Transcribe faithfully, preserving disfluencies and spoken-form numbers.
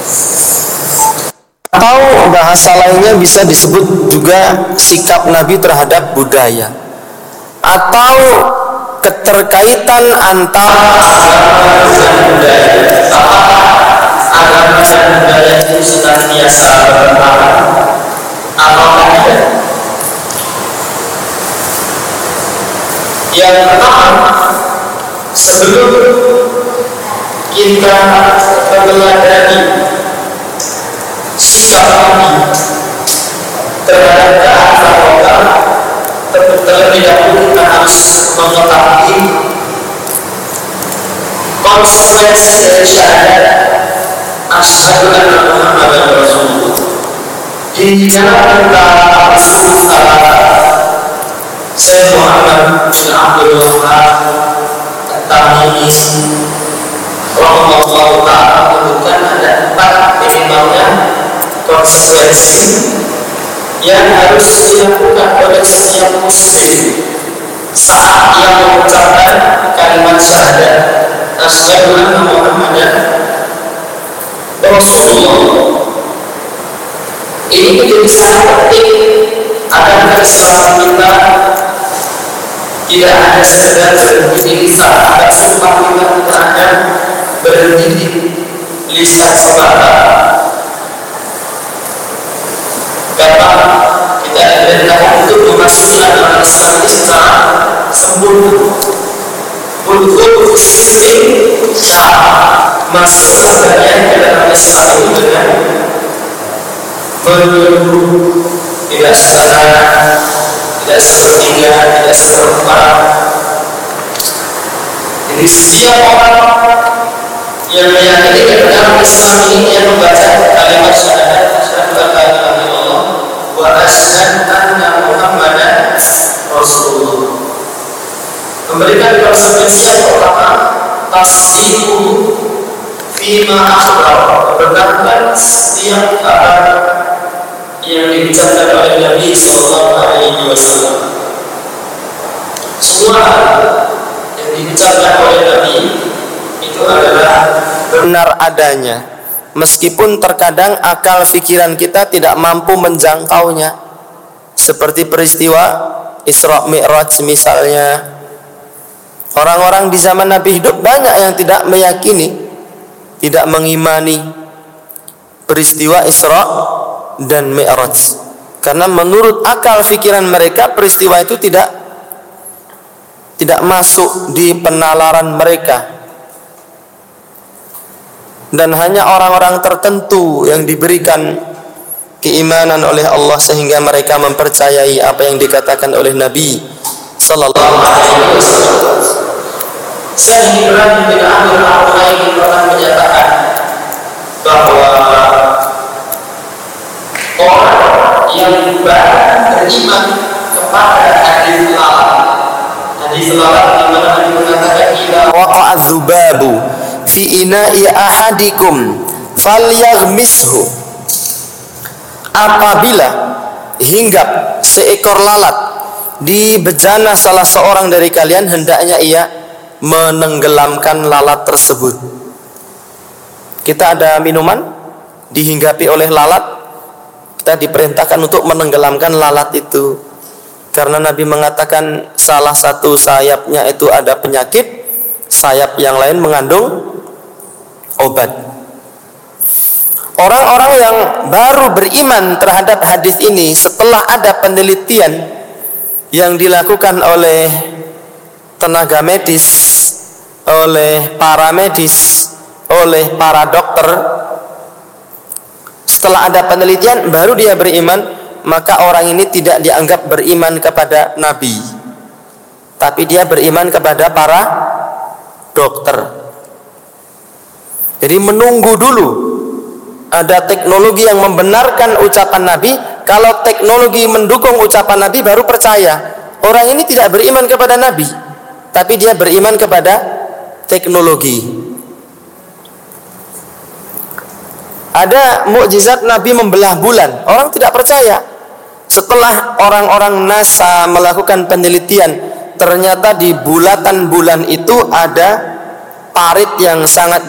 Atau bahasa lainnya bisa disebut juga sikap Nabi terhadap budaya, atau keterkaitan antara agama dan budaya itu senantiasa bertentangan atau ada. Yang pertama, sebelum kita meneladani sikap Nabi terhadap keadaan lokal, terlebih dahulu kita harus mengetahui konsekuensi dari syahadat asyhadu anna Muhammadan Rasulullah. Di dalam kitab Ushul Thalathah, Syekh Muhammad bin Abdul Wahhab At-Tamimi rahimahullah ta'ala menyebutkan ada empat minimalnya konsekuensi yang harus dilakukan oleh setiap muslim saat ia mengucapkan kalimat syahadat asyhadu anna Muhammadan Rasulullah. Ini menjadi sangat penting agar keislaman kita tidak hanya sekedar berhenti di lisan, agar sumpah kita tidak hanya berhenti di lisan semata. Karena kita diperintahkan untuk memasuki agama Islam ini secara sempurna. Untuk sistem cara masuk sebenarnya ke dalam Islam itu dengan menyeluruh, tidak setengah, tidak sepertiga, tidak seperempat. Jadi setiap orang yang meyakini dalam Islam ini yang membaca kalimat syahadat asyhadu an la ilaha illallah wa asyhadu anna Muhammadan Rasulullah, memberikan konsekuensi yang pertama, tasdiqu fima akhbar, membenarkan setiap kabar yang diucapkan oleh Nabi Sallallahu Alaihi Wasallam. Semua yang diucapkan oleh Nabi itu adalah benar adanya, meskipun terkadang akal pikiran kita tidak mampu menjangkaunya, seperti peristiwa Isra Mi'raj misalnya. Orang-orang di zaman Nabi hidup banyak yang tidak meyakini, tidak mengimani peristiwa Isra dan Mi'raj, karena menurut akal pikiran mereka peristiwa itu tidak tidak masuk di penalaran mereka, dan hanya orang-orang tertentu yang diberikan keimanan oleh Allah sehingga mereka mempercayai apa yang dikatakan oleh Nabi Sallallahu Alaihi Wasallam. Syekh Ibrahim bin Abdul Al-Qayyim pernah menyatakan bahwa orang yang beriman kepada hadis lalat, hadis lalat di mana Nabi mengatakan idza waqa'a dzubabu fi ina'i ahadikum falyaghmishu, apabila hinggap seekor lalat di bejana salah seorang dari kalian, hendaknya ia menenggelamkan lalat tersebut. Kita ada minuman dihinggapi oleh lalat, kita diperintahkan untuk menenggelamkan lalat itu, karena Nabi mengatakan salah satu sayapnya itu ada penyakit, sayap yang lain mengandung obat. Orang-orang yang baru beriman terhadap hadis ini setelah ada penelitian yang dilakukan oleh tenaga medis, oleh para medis, oleh para dokter, setelah ada penelitian baru dia beriman, maka orang ini tidak dianggap beriman kepada Nabi, tapi dia beriman kepada para dokter. Jadi menunggu dulu ada teknologi yang membenarkan ucapan Nabi. Kalau teknologi mendukung ucapan Nabi baru percaya. Orang ini tidak beriman kepada Nabi, tapi dia beriman kepada teknologi. Ada mukjizat Nabi membelah bulan, orang tidak percaya. Setelah orang-orang NASA melakukan penelitian, ternyata di bulatan bulan itu ada parit yang sangat